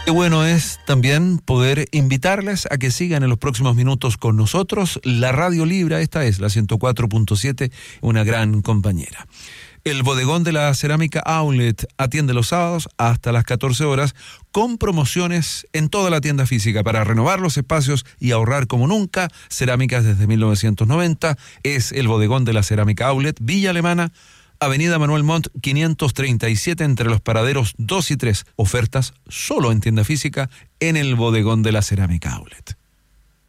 Qué bueno es también poder invitarles a que sigan en los próximos minutos con nosotros. La Radio Libre, esta es la 104.7, una gran compañera. El bodegón de la Cerámica Outlet atiende los sábados hasta las 14 horas con promociones en toda la tienda física para renovar los espacios y ahorrar como nunca. Cerámicas desde 1990 es el bodegón de la Cerámica Outlet, Villa Alemana, Avenida Manuel Montt 537 entre los paraderos 2 y 3. Ofertas solo en tienda física en el bodegón de la Cerámica Outlet.